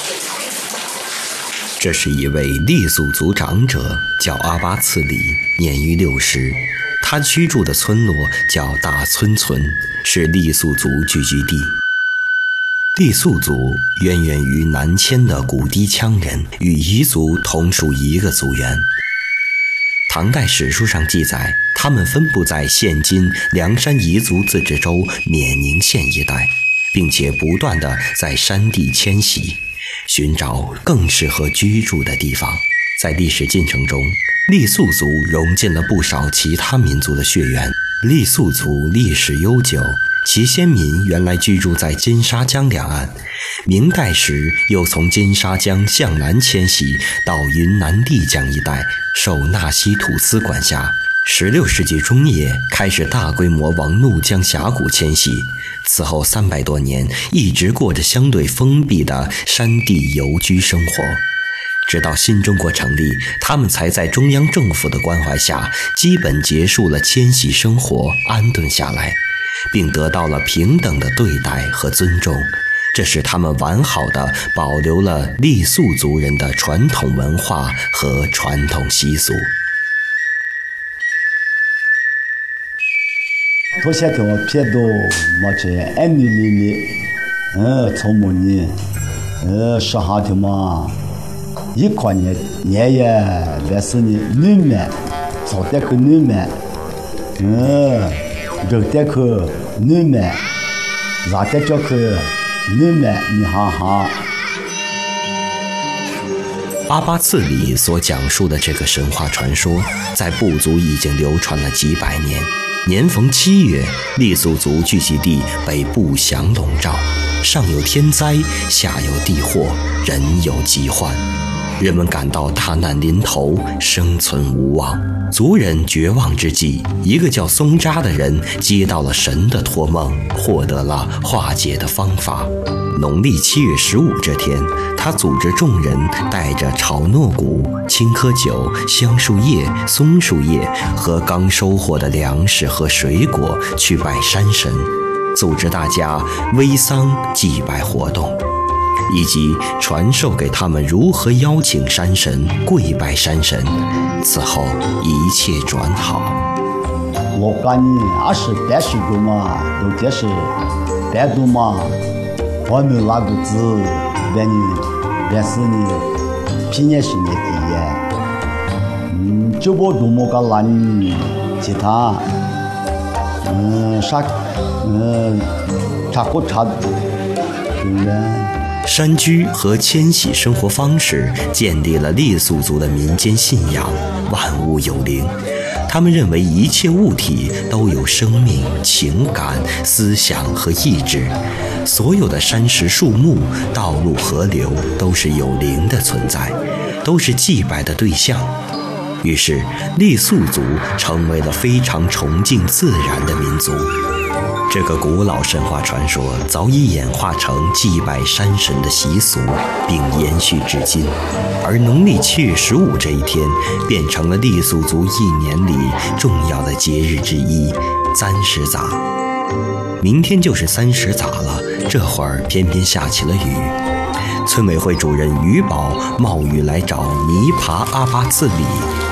这是一位傈僳族长者，叫阿巴次里，年逾60。他居住的村落叫大村村，是傈僳族聚居地。傈僳族渊源于南迁的古氐羌人，与彝族同属一个族源。唐代史书上记载，他们分布在现今凉山彝族自治州冕宁县一带，并且不断地在山地迁徙，寻找更适合居住的地方。在历史进程中，傈僳族融进了不少其他民族的血缘。傈僳族历史悠久，其先民原来居住在金沙江两岸，明代时又从金沙江向南迁徙到云南丽江一带，受纳西土司管辖。16世纪中叶开始大规模往怒江峡谷迁徙，此后300多年一直过着相对封闭的山地游居生活。直到新中国成立，他们才在中央政府的关怀下，基本结束了迁徙生活，安顿下来，并得到了平等的对待和尊重。这使他们完好地保留了傈僳族人的传统文化和传统习俗。 头些天我撇到么子安尼里从么呢上下天嘛一块年也来是呢女们早点去女们肉点去女们早点叫去女们你哈哈。 阿巴次里所讲述的这个神话传说，在部族已经流传了几百年。年逢7月，傈僳族聚集地被不祥笼罩，上有天灾，下有地祸，人有疾患，人们感到大难临头，生存无望。族人绝望之际，一个叫松扎的人接到了神的托梦，获得了化解的方法。农历7月15这天，他组织众人带着炒糯谷、青稞酒、香树叶、松树叶和刚收获的粮食和水果去拜山神，组织大家煨桑祭拜活动，以及传授给他们如何邀请山神、跪拜山神。此后一切转好。 我感觉20-30多嘛，都就是白度嘛，我们那个字，但是呢，皮年是年底就不多么个烂，其他，差不差， 山居和迁徙生活方式建立了傈僳族的民间信仰，万物有灵。他们认为一切物体都有生命、情感、思想和意志，所有的山石、树木、道路、河流都是有灵的存在，都是祭拜的对象。于是，傈僳族成为了非常崇敬自然的民族。这个古老神话传说早已演化成祭拜山神的习俗，并延续至今。而农历7月15这一天，变成了傈僳族一年里重要的节日之一——30杂。明天就是30杂了，这会儿偏偏下起了雨。村委会主任于宝冒雨来找泥爬阿巴次里，